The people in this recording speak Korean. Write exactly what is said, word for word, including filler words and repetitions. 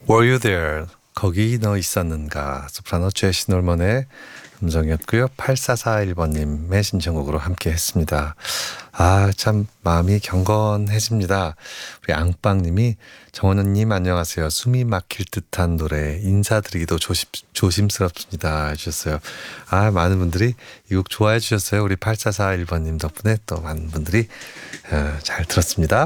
Were you there? 거기 너 있었는가? 소프라노 제시 놀먼의 음성이었고요. 팔사사일 번님의 신청곡으로 함께 했습니다. 아, 참 마음이 경건해집니다. 우리 앙빵님이 정원우님 안녕하세요. 숨이 막힐 듯한 노래 인사드리기도 조심, 조심스럽습니다 해주셨어요. 아, 많은 분들이 이 곡 좋아해 주셨어요. 우리 팔사사일 번님 덕분에 또 많은 분들이 어, 잘 들었습니다.